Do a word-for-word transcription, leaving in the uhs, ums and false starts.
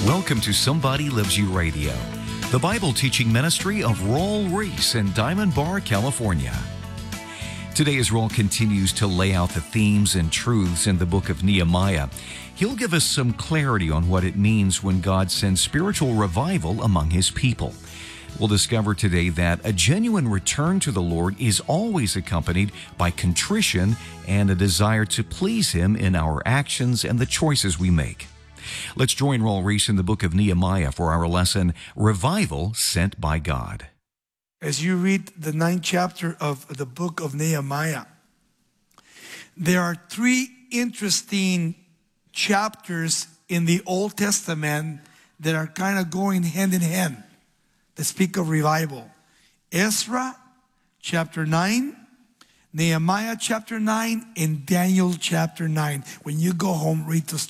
Welcome to Somebody Loves You Radio, the Bible teaching ministry of Raul Ries in Diamond Bar, California. Today, as Raul continues to lay out the themes and truths in the book of Nehemiah, he'll give us some clarity on what it means when God sends spiritual revival among His people. We'll discover today that a genuine return to the Lord is always accompanied by contrition and a desire to please Him in our actions and the choices we make. Let's join Raul Ries in the book of Nehemiah for our lesson, Revival Sent by God. As you read the ninth chapter of the book of Nehemiah, there are three interesting chapters in the Old Testament that are kind of going hand in hand that speak of revival. Ezra chapter nine, Nehemiah chapter nine, and Daniel chapter nine. When you go home, read those